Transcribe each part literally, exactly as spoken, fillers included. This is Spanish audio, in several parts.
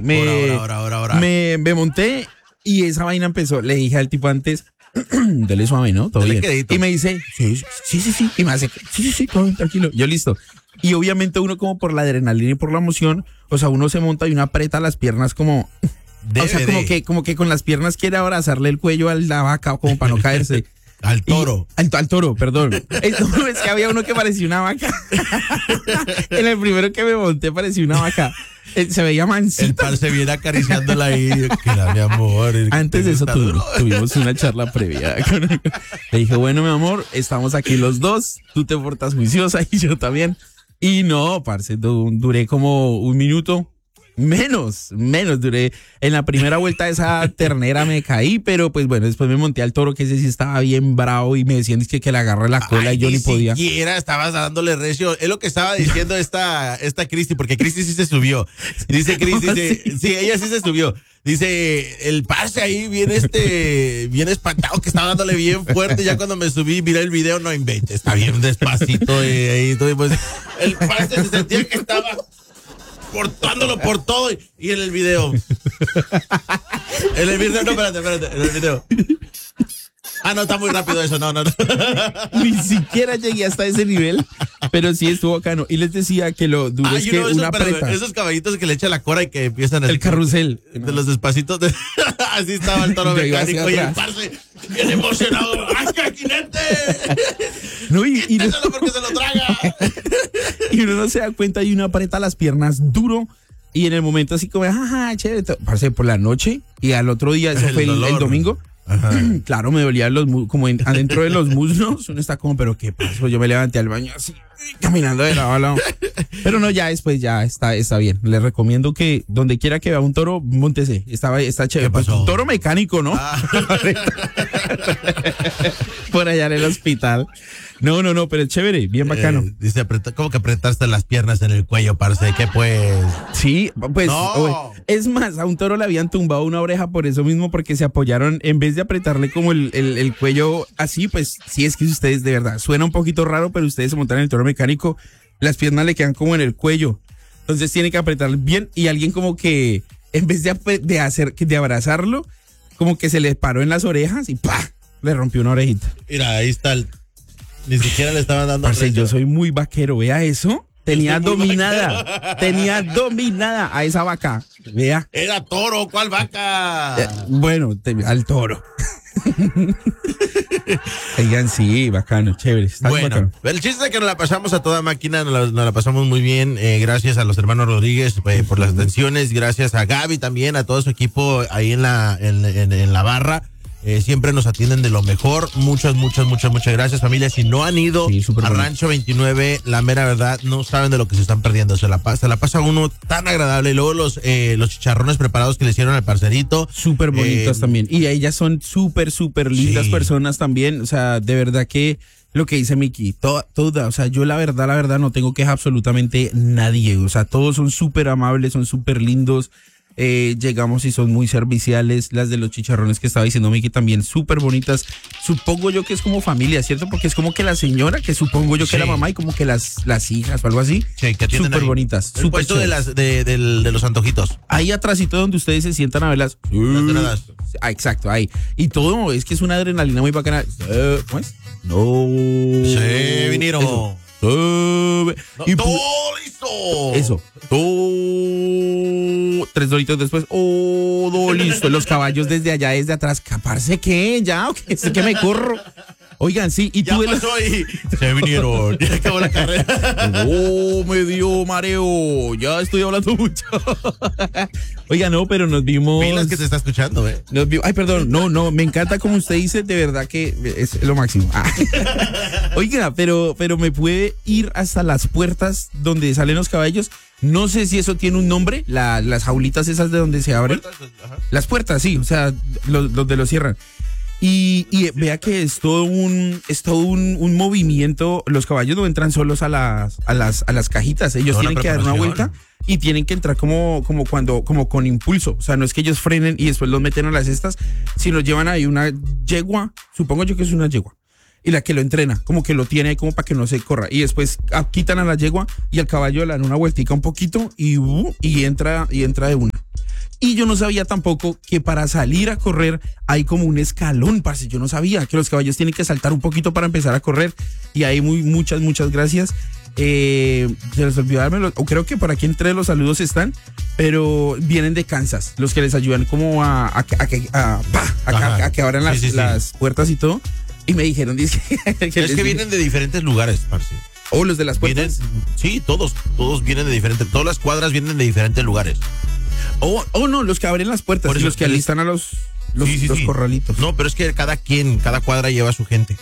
Me, Ahora, ahora, ahora, ahora. me, me monté y esa vaina empezó. Le dije al tipo antes, dele suave, ¿no? Todo Dele bien. crédito. Y me dice, sí, sí, sí, sí. Y me hace, sí, sí, sí, todo bien, tranquilo. Yo listo. Y obviamente uno como por la adrenalina y por la emoción, o sea, uno se monta y uno aprieta las piernas como... Debe o sea, como de. que, como que con las piernas quiere abrazarle el cuello a la vaca como para no caerse. Al toro. Y- al, al toro, perdón. Es, no, es que había uno que parecía una vaca. En el primero que me monté parecía una vaca. Eh, Se veía El mansito. par se viene acariciándola ahí. Que era mi amor. Antes de eso Está tu- duro. tuvimos una charla previa. con- Le dije, bueno, mi amor, estamos aquí los dos. Tú te portas juiciosa y yo también. Y no, parce, du- duré como un minuto. Menos, menos duré. En la primera vuelta de esa ternera me caí, pero pues bueno, después me monté al toro, que ese sí estaba bien bravo y me decían es que, que le agarré la cola Ay, y yo ni podía. siquiera estabas dándole recio. Es lo que estaba diciendo esta, esta Cristi, porque Cristi sí se subió. Dice Cristi, ¿Cómo dice, así? sí, ella sí se subió. Dice, el parce ahí viene este, bien espantado, que estaba dándole bien fuerte. Ya cuando me subí, miré el video, no inventes, está bien despacito. Y, ahí, todo, y pues, el parce se sentía que estaba cortándolo por todo. Y en el video. En el video, no, espérate, espérate, en el video. Ah, no, está muy rápido eso, no, no, no. Ni siquiera llegué hasta ese nivel, pero sí estuvo bacano. Y les decía que lo duro Ah, es y que uno de esos, una pero preta. esos caballitos que le echa la cora y que empiezan así El carrusel. de los despacitos. De... Así estaba el toro Yo iba hacia mecánico y el atrás. parce bien emocionado. ¡Ay, jinete! No, y, y, ¡Quíteselo porque se lo traga! y uno no se da cuenta y uno aprieta las piernas duro. Y en el momento así como, jaja, chévere. to- Parce, por la noche y al otro día, eso El fue el, el dolor. domingo. Ajá. Claro, me dolían los mu- como en- adentro de los muslos. Uno está como, pero ¿qué pasó? Yo me levanté al baño así, caminando de lado a lado. Pero no, ya después ya está, está bien. Les recomiendo que donde quiera que vea un toro, móntese. Está, está chévere. ¿Qué Pues, pasó? un toro mecánico, ¿no? Ah. Por allá en el hospital. No, no, no, pero es chévere, bien bacano. Eh, dice, apreta- ¿cómo que apretaste las piernas en el cuello, parce? ¿Qué pues? Sí, pues No. o- es más, a un toro le habían tumbado una oreja por eso mismo, porque se apoyaron, en vez de apretarle como el, el, el cuello así, pues sí es que ustedes de verdad, suena un poquito raro, pero ustedes se montan en el toro mecánico, las piernas le quedan como en el cuello, entonces tiene que apretar bien y alguien como que, en vez de, apre- de hacer, de abrazarlo, como que se le paró en las orejas y ¡pah! Le rompió una orejita. Mira, ahí está el... Ni siquiera le estaban dando... Parce, recio. yo soy muy vaquero, vea eso. Tenía Yo soy muy dominada, tenía dominada a esa vaca. Vea. Era toro, ¿cuál vaca? Eh, bueno, te- al toro. Oigan, sí, bacano, chévere. Está Bueno, bacano. el chiste es que nos la pasamos a toda máquina, nos la, nos la pasamos muy bien, eh, gracias a los hermanos Rodríguez eh, por las atenciones, gracias a Gaby también, a todo su equipo ahí en la, en, en- en la barra. Eh, siempre nos atienden de lo mejor. Muchas, muchas, muchas, muchas gracias, familia. Si no han ido Sí, súper a bueno. Rancho veintinueve, la mera verdad, no saben de lo que se están perdiendo. Se la pasa, la pasa uno tan agradable. Y luego los, eh, los chicharrones preparados que le hicieron al parcerito. Súper bonitas Eh, también. Y ellas son súper, súper lindas Sí. personas también. O sea, de verdad que lo que dice Miki, toda, toda, o sea, yo la verdad, la verdad, no tengo queja absolutamente nadie. O sea, todos son súper amables, son súper lindos. Eh, llegamos y son muy serviciales. Las de los chicharrones que estaba diciendo Miki también súper bonitas. Supongo yo que es como familia, ¿cierto? Porque es como que la señora, que supongo yo que Sí. la mamá y como que las, las hijas o algo así. Sí, que atienden Súper ahí. bonitas. El Súper puesto de, chéveres. las, de, del- de los antojitos. Ahí atrásito donde ustedes se sientan a verlas. Las gradas. Ah, exacto, ahí. Y todo, es que es una adrenalina muy bacana. Eh, ¿Cómo es? No. Sí, vinieron. Eso. Eh, No, y pu- ¡todo listo! Eso. Todo. Tres doritos después. Todo listo. Los caballos desde allá, desde atrás. ¿Caparse qué? ¿Ya? ¿O qué? ¿Es que me corro? Oigan, sí. Y Ya tuve la- pasó y se vinieron. Ya acabó la carrera. Oh, me dio mareo. Ya estoy hablando mucho. Oigan, no, pero nos vimos. Pilas que te está escuchando, ¿eh? Nos vi- Ay, perdón, no, no, me encanta como usted dice, de verdad que es lo máximo. Ah. Oiga, pero, pero me puede ir hasta las puertas donde salen los caballos. No sé si eso tiene un nombre, la- las jaulitas esas de donde se abren. Ajá. Las puertas, sí, o sea, los, los de los cierran. Y, y vea que es todo un, es todo un, un movimiento. Los caballos no entran solos a las, a las, a las cajitas. Ellos Toda una tienen que dar una preparación. vuelta y tienen que entrar como, como cuando, como con impulso. O sea, no es que ellos frenen y después los meten a las cestas, sino llevan ahí una yegua, supongo yo que es una yegua, y la que lo entrena, como que lo tiene ahí como para que no se corra. Y después ah, quitan a la yegua y al caballo le dan una vueltica un poquito y, uh, y entra, y entra de una. Y yo no sabía tampoco que para salir a correr hay como un escalón, parce. Yo no sabía que los caballos tienen que saltar un poquito para empezar a correr. Y ahí muy, muchas, muchas gracias. Eh, se les olvidó dármelo, o creo que por aquí entre los saludos están, pero vienen de Kansas, los que les ayudan como a, a, a, a, a, a, a, a que abran las, sí, sí, las sí. puertas y todo. Y me dijeron, dice, que es que dije, vienen de diferentes lugares, parce. ¿O oh, los de las puertas? Vienen, sí, todos, todos vienen de diferentes, todas las cuadras vienen de diferentes lugares. O oh, oh, no, los que abren las puertas, y los que alistan a los, los, sí, sí, los sí. corralitos. No, pero es que cada quien, cada cuadra lleva a su gente.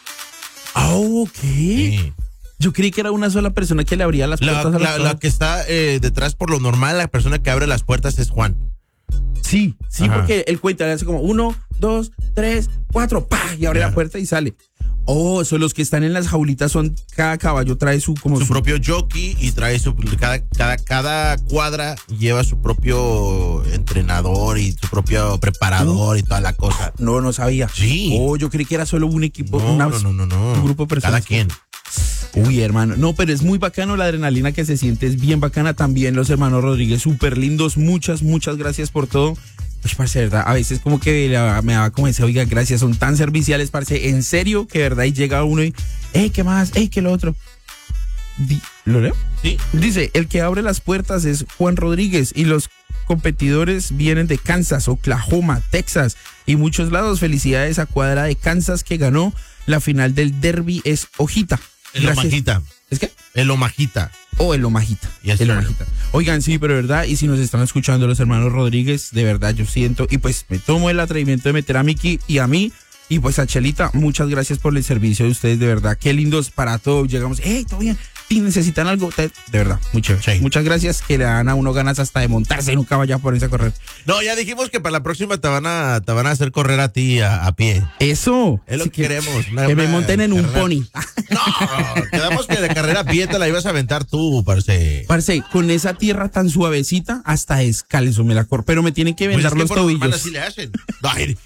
Ah, oh, ok. Sí. Yo creí que era una sola persona que le abría las puertas la, a la, la que está eh, detrás, por lo normal, la persona que abre las puertas es Juan. Sí, sí, ajá. Porque él cuenta, le hace como uno, dos, tres, cuatro, ¡pah! Y abre claro. la puerta y sale. Oh, son los que están en las jaulitas, son cada caballo trae su como su, su propio jockey y trae su cada, cada cada cuadra lleva su propio entrenador y su propio preparador ¿Tú? Y toda la cosa. No, no sabía. Sí. Oh, yo creí que era solo un equipo, no, una, no, no, no, no. un grupo de personas. Cada quien. Uy, hermano, no, pero es muy bacano la adrenalina que se siente, es bien bacana también los hermanos Rodríguez, súper lindos, muchas, muchas gracias por todo. Pues, parce, verdad, a veces como que me daba como ese, oiga, gracias, son tan serviciales, parce, en serio, que verdad, y llega uno y, hey, ¿qué más? Hey, ¿qué lo otro? Di, ¿Lo leo? Sí. Dice, el que abre las puertas es Juan Rodríguez y los competidores vienen de Kansas, Oklahoma, Texas y muchos lados. Felicidades a Cuadra de Kansas que ganó la final del derby, es Hojita. El Omajita. ¿Es qué? El Omajita. O oh, el Omajita. Yes, el Omajita. Oigan, sí, pero verdad, y si nos están escuchando los hermanos Rodríguez, de verdad yo siento, y pues me tomo el atrevimiento de meter a Miki y a mí, y pues a Chelita, muchas gracias por el servicio de ustedes, de verdad, qué lindos para todos. Llegamos, hey, todo bien, si necesitan algo, de verdad, mucho, sí. Muchas gracias, que le dan a uno ganas hasta de montarse en un caballo a ponerse a correr. No, ya dijimos que para la próxima te van a, te van a hacer correr a ti a, a pie. Eso. Es lo sí que, que queremos. Una, que me monten en carrera. Un pony. No, quedamos que de carrera a pie te la ibas a aventar tú, parce. Parce, con esa tierra tan suavecita, hasta descalzo me la corro, pero me tienen que vendar pues es que los tobillos. Así le hacen. Ay.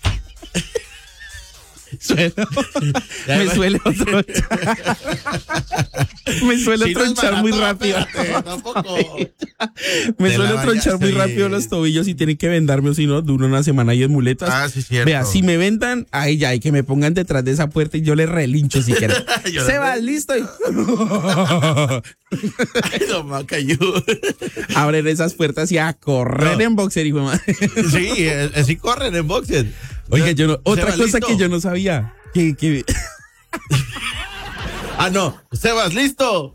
Suelo. Me suele otro. Me suele si tronchar no muy rápido. Espérate, tampoco. Me suele tronchar muy rápido los tobillos y tienen que vendarme, o si no, duro una semana y en muletas. Ah, sí, cierto. Vea, si me vendan, ahí ya, y que me pongan detrás de esa puerta y yo le relincho si quieren. Se va, listo. Y... Ay, no, me cayó. Abren esas puertas y a correr no. en boxer, hijo de madre. Sí, así corren en boxer. Oiga, yo no, otra cosa listo? Que yo no sabía. Que, que... ah, no. Sebas, listo.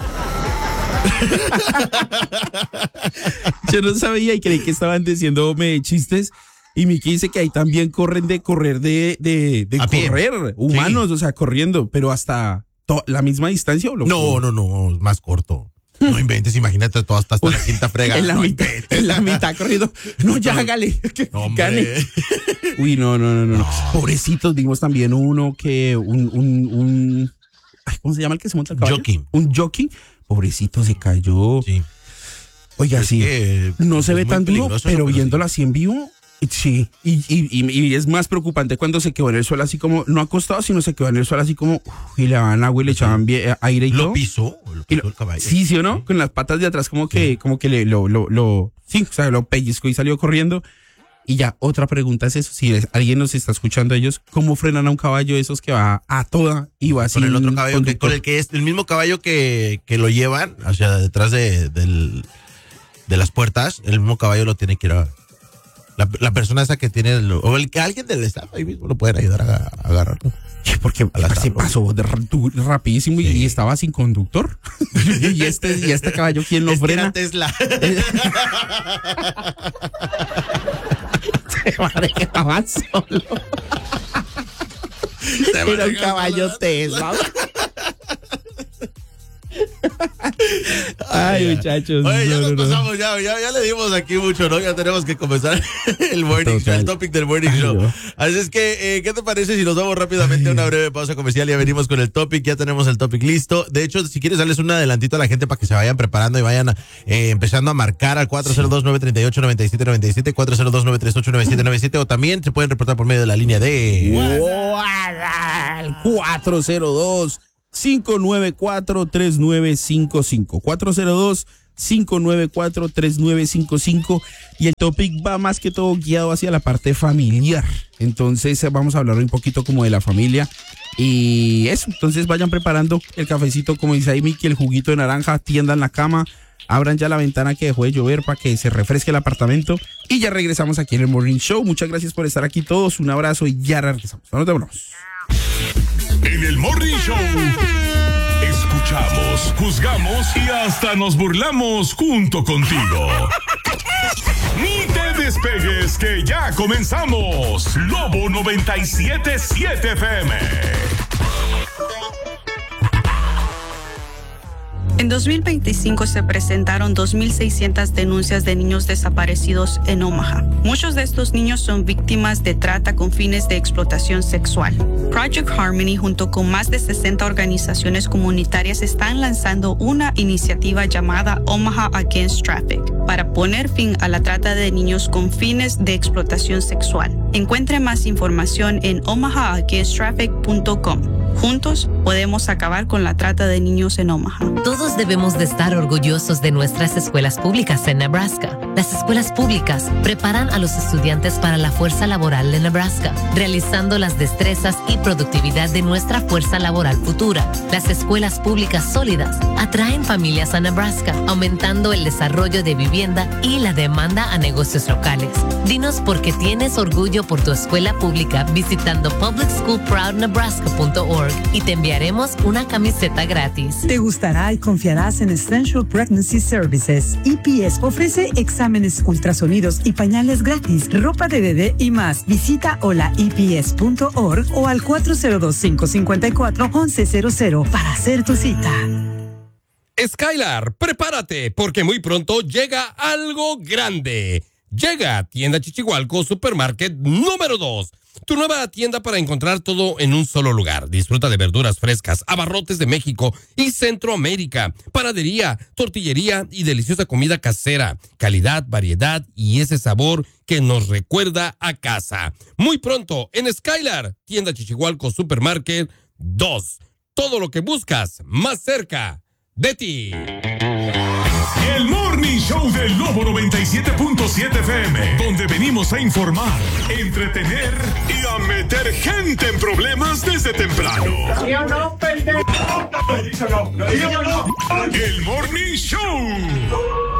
Yo no sabía y creí que estaban diciéndome chistes. Y Miki dice que ahí también corren de correr de, de, de correr. Pie. Humanos, sí. O sea, corriendo, pero hasta la misma distancia. ¿O lo no, no, no, más corto. No inventes, imagínate, todo hasta, hasta la quinta frega. En la, no mitad, en la mitad corriendo. No, ya hágale. Que no, gane. Uy, no, no, no, no, no. Pobrecitos, vimos también uno que, un, un, un, ay, ¿cómo se llama el que se monta el caballo? Jockey. Un jockey. Pobrecito, se cayó. Sí. Oiga, es sí. Que, no se ve tan duro, pero viéndolo así en vivo, sí. Y, y, y, y es más preocupante cuando se quedó en el suelo así como, no acostado, sino se quedó en el suelo así como, uf, y le daban agua y le echaban bien, aire y ¿Lo todo. Pisó? ¿Lo pisó lo, el caballo? Sí, sí o no, sí. Con las patas de atrás como que, sí. como que le, lo, lo, lo, sí, o sea, lo pellizcó y salió corriendo. Y ya, otra pregunta es eso, si es, alguien nos está escuchando ellos, ¿cómo frenan a un caballo esos que va a toda y va así? Con el otro caballo, que, con el que es el mismo caballo que, que lo llevan, o sea, detrás de, del, de las puertas, el mismo caballo lo tiene que ir a... La, la persona esa que tiene, el, o el que alguien del staff ahí mismo lo pueden ayudar a, a agarrarlo. Porque se pasó de, de, rapidísimo sí. y, y estaba sin conductor. y, este, y este caballo, ¿quién lo es frena? Que era Tesla. Se manejaba solo. Se era un caballo solo. Tesla. Ay, Ay muchachos. Oye, ya no, nos no, pasamos, no. Ya, ya, ya le dimos aquí mucho, ¿no? Ya tenemos que comenzar el morning show, el topic del morning show. Ay, así es que, eh, ¿qué te parece si nos vamos rápidamente a una breve pausa comercial? Ya venimos con el topic, ya tenemos el topic listo. De hecho, si quieres darles un adelantito a la gente para que se vayan preparando y vayan eh, empezando a marcar al cuatro cero dos, nueve tres ocho, nueve siete nueve siete, cuatro cero dos, nueve tres ocho, nueve siete nueve siete, o también se pueden reportar por medio de la línea de cuatro cero dos cinco nueve cuatro, tres nueve cinco cinco. cuatro cero dos, cinco nueve cuatro, tres nueve cinco cinco y el topic va más que todo guiado hacia la parte familiar. Entonces vamos a hablar un poquito como de la familia y eso. Entonces vayan preparando el cafecito, como dice ahí Miki, el juguito de naranja, tiendan la cama, abran ya la ventana que dejó de llover para que se refresque el apartamento y ya regresamos aquí en el Morning Show. Muchas gracias por estar aquí todos, un abrazo y ya regresamos. Nos vemos. En el Morning Show escuchamos, juzgamos y hasta nos burlamos junto contigo. Ni te despegues que ya comenzamos. Lobo noventa y siete punto siete F M. En dos mil veinticinco se presentaron dos mil seiscientas denuncias de niños desaparecidos en Omaha. Muchos de estos niños son víctimas de trata con fines de explotación sexual. Project Harmony, junto con más de sesenta organizaciones comunitarias, están lanzando una iniciativa llamada Omaha Against Traffic para poner fin a la trata de niños con fines de explotación sexual. Encuentre más información en omaha against traffic punto com. Juntos podemos acabar con la trata de niños en Omaha. Todos debemos de estar orgullosos de nuestras escuelas públicas en Nebraska. Las escuelas públicas preparan a los estudiantes para la fuerza laboral de Nebraska, realizando las destrezas y productividad de nuestra fuerza laboral futura. Las escuelas públicas sólidas atraen familias a Nebraska, aumentando el desarrollo de vivienda y la demanda a negocios locales. Dinos por qué tienes orgullo por tu escuela pública visitando public school proud nebraska punto org y te enviaremos una camiseta gratis. Te gustará y confiarás en Essential Pregnancy Services. E P S ofrece exámenes, ultrasonidos y pañales gratis, ropa de bebé y más. Visita hola e p s punto org o al cuatro cero dos, cinco cinco cuatro, once cero cero para hacer tu cita. Skylar, prepárate porque muy pronto llega algo grande. Llega Tienda Chichihualco Supermarket número dos. Tu nueva tienda para encontrar todo en un solo lugar. Disfruta de verduras frescas, abarrotes de México y Centroamérica, panadería, tortillería y deliciosa comida casera. Calidad, variedad y ese sabor que nos recuerda a casa. Muy pronto en Skylar, Tienda Chichihualco Supermarket dos. Todo lo que buscas más cerca de ti. El Morning Show del Lobo noventa y siete punto siete F M, donde venimos a informar, entretener y a meter gente en problemas desde temprano. ¿Sí o no, pendejo? ¿Sí o no? El Morning Show.